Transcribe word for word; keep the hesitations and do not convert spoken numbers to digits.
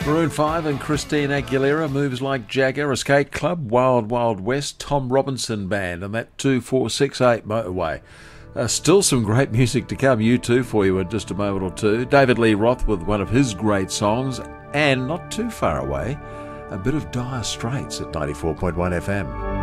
Maroon five and Christine Aguilera, Moves Like Jagger, Escape Club, Wild Wild West, Tom Robinson Band, and that two four six eight Motorway. Uh, still some great music to come. U two for you in just a moment or two. David Lee Roth with one of his great songs, and not too far away, a bit of Dire Straits at ninety-four point one F M.